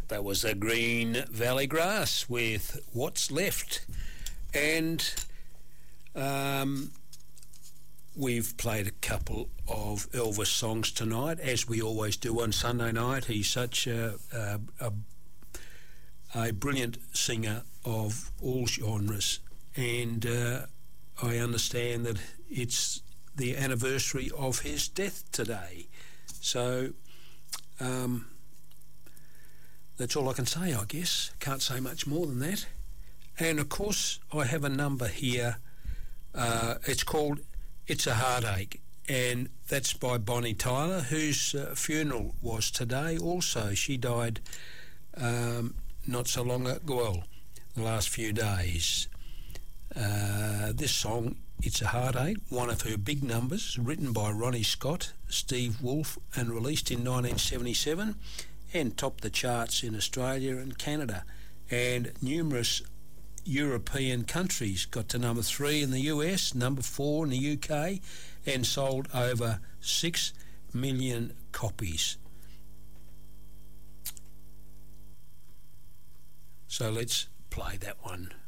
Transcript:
That was the Green Valley Grass with What's Left. And we've played a couple of Elvis songs tonight, as we always do on Sunday night. He's such a brilliant singer of all genres. And I understand that it's the anniversary of his death today. So that's all I can say, I guess. Can't say much more than that. And of course, I have a number here. It's called It's a Heartache, and that's by Bonnie Tyler, whose funeral was today also. She died not so long ago, well, the last few days. This song, It's a Heartache, one of her big numbers, written by Ronnie Scott, Steve Wolfe, and released in 1977, and topped the charts in Australia and Canada, and numerous European countries. Got to number 3 in the US, number 4 in the UK, and sold over 6 million copies. So let's play that one.